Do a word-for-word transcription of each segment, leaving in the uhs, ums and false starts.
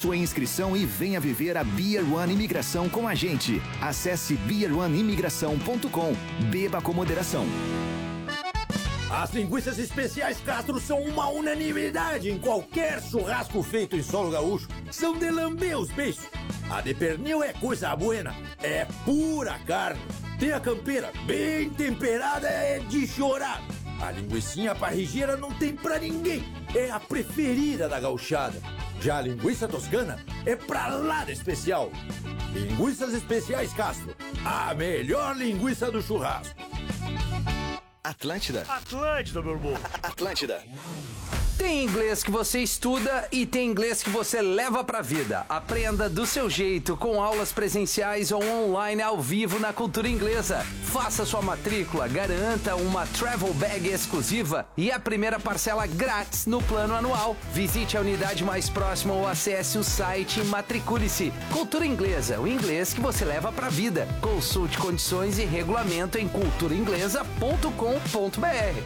sua inscrição e venha viver a Beer One Imigração com a gente. Acesse beer one imigração ponto com. Beba com moderação. As linguiças especiais Castro são uma unanimidade em qualquer churrasco feito em solo gaúcho. São de lamber os beiços. A de pernil é coisa buena, é pura carne. Tem a campeira bem temperada, é de chorar. A linguicinha parrigeira não tem pra ninguém, é a preferida da gauchada. Já a linguiça toscana é pra lá de especial. Linguiças especiais Castro, a melhor linguiça do churrasco. Atlântida. Atlântida, meu irmão. Atlântida. Tem inglês que você estuda e tem inglês que você leva pra vida. Aprenda do seu jeito, com aulas presenciais ou online ao vivo na Cultura Inglesa. Faça sua matrícula, garanta uma travel bag exclusiva e a primeira parcela grátis no plano anual. Visite a unidade mais próxima ou acesse o site e matricule-se. Cultura Inglesa, o inglês que você leva pra vida. Consulte condições e regulamento em cultura inglesa ponto com ponto b r.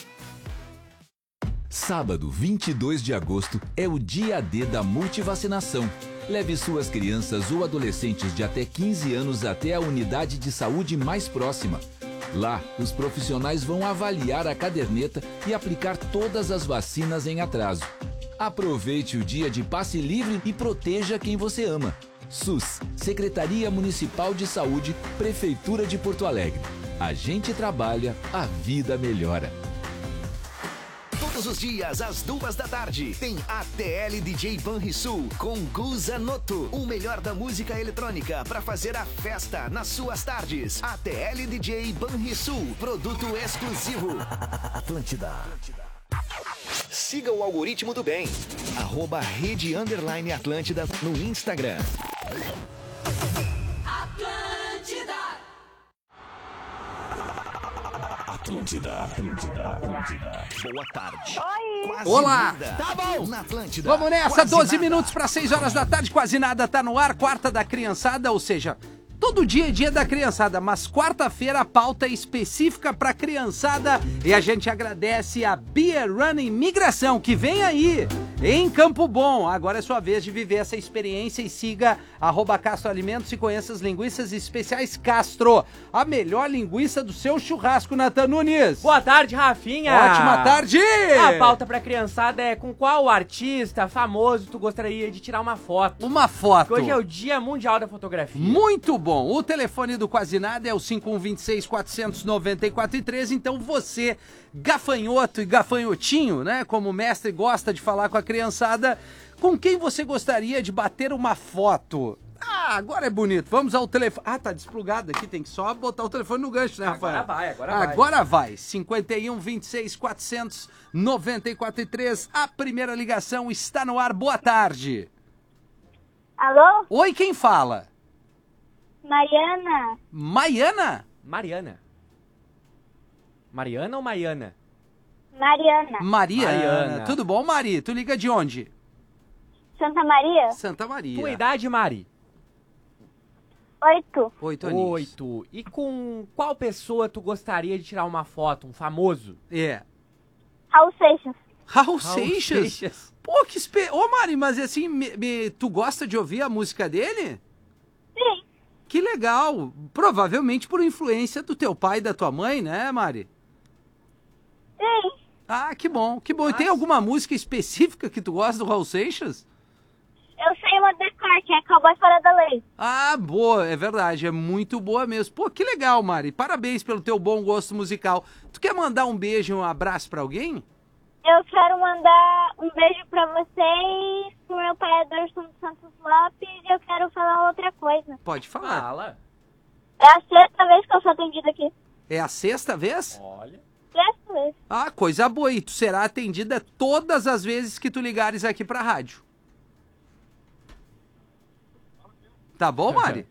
Sábado, vinte e dois de agosto, é o dia D da multivacinação. Leve suas crianças ou adolescentes de até quinze anos até a unidade de saúde mais próxima. Lá, os profissionais vão avaliar a caderneta e aplicar todas as vacinas em atraso. Aproveite o dia de passe livre e proteja quem você ama. SUS, Secretaria Municipal de Saúde, Prefeitura de Porto Alegre. A gente trabalha, a vida melhora. Todos os dias, às duas da tarde, tem A T L D J Banrisul com Guza Noto. O melhor da música eletrônica para fazer a festa nas suas tardes. A T L D J Banrisul, produto exclusivo. Atlântida. Siga o algoritmo do bem. Arroba Rede Underline Atlântida no Instagram. Atlântida, Atlântida, Atlântida. Boa tarde. Oi. Quase Olá. nada. Tá bom. Na Atlântida. Vamos nessa, Quase doze nada. minutos para seis horas da tarde, quase nada, tá no ar, quarta da criançada, ou seja, todo dia é dia da criançada, mas quarta-feira a pauta é específica pra criançada e a gente agradece a Beer Run Imigração, que vem aí em Campo Bom. Agora é sua vez de viver essa experiência e siga arroba Castro Alimentos e conheça as linguiças especiais Castro, a melhor linguiça do seu churrasco, Natan Nunes. Boa tarde, Rafinha. Ótima tarde. A pauta pra criançada é com qual artista famoso tu gostaria de tirar uma foto. Uma foto. Porque hoje é o Dia Mundial da Fotografia. Muito bom. O telefone do Quase Nada é o cinco um dois seis, quatro nove quatro três. Então você, gafanhoto e gafanhotinho, né? Como o mestre gosta de falar com a criançada, com quem você gostaria de bater uma foto? Ah, agora é bonito. Vamos ao telefone. Ah, tá desplugado aqui. Tem que só botar o telefone no gancho, né, Rafael? Agora vai, agora vai. Agora vai. cinco um, vinte e seis, quatro nove quatro três. A primeira ligação está no ar. Boa tarde. Alô? Oi, quem fala? Mariana? Maiana? Mariana. Mariana ou Maiana? Mariana. Mariana. Mariana. Tudo bom, Mari? Tu liga de onde? Santa Maria? Santa Maria. Tua idade, Mari? Oito. Oito aninhos. Oito. E com qual pessoa tu gostaria de tirar uma foto? Um famoso? É. Raul Seixas. Raul, Raul Seixas? Seixas. Pô, que espe... Ô, Mari, mas assim, me- me- tu gosta de ouvir a música dele? Sim. Que legal. Provavelmente por influência do teu pai e da tua mãe, né, Mari? Sim. Ah, que bom, que bom. E tem Mas- alguma música específica que tu gosta do Raul Seixas? Eu sei uma decor, que é Cowboy Fora da Lei. Ah, boa, é verdade, é muito boa mesmo. Pô, que legal, Mari. Parabéns pelo teu bom gosto musical. Tu quer mandar um beijo e um abraço pra alguém? Eu quero mandar um beijo pra vocês, pro meu pai Adorson dos Santos Lopes, e eu quero falar outra coisa. Pode falar. Fala. É a sexta vez que eu sou atendida aqui. É a sexta vez? Olha. Sexta vez. Ah, coisa boa. E tu será atendida todas as vezes que tu ligares aqui pra rádio. Tá bom, Mari?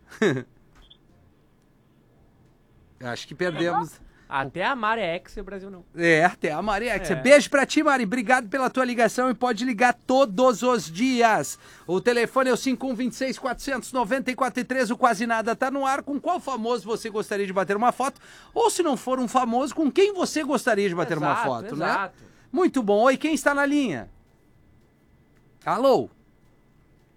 Acho que perdemos. Até a Mari é ex e o Brasil não. É, até a Mari Ex. É. Beijo pra ti, Mari. Obrigado pela tua ligação e pode ligar todos os dias. O telefone é o cinco um dois seis, quatro nove quatro três. O Quase Nada tá no ar. Com qual famoso você gostaria de bater uma foto? Ou se não for um famoso, com quem você gostaria de bater uma Exato, foto, né? exato. Muito bom. Oi, quem está na linha? Alô?